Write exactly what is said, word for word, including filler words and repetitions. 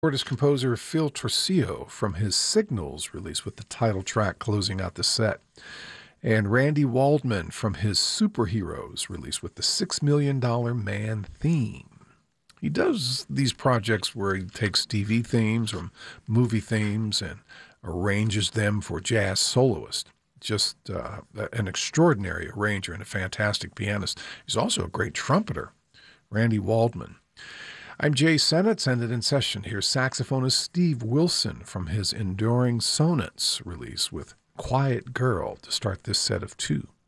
Artist composer Phil Torcio from his Signals release with the title track closing out the set. And Randy Waldman from his Superheroes release with the Six Million Dollar Man theme. He does these projects where he takes T V themes or movie themes and arranges them for jazz soloists. Just uh, an extraordinary arranger and a fantastic pianist. He's also a great trumpeter, Randy Waldman. I'm Jay Sennett, and in session. Here's saxophonist Steve Wilson from his Enduring Sonnets release with Quiet Girl to start this set of two.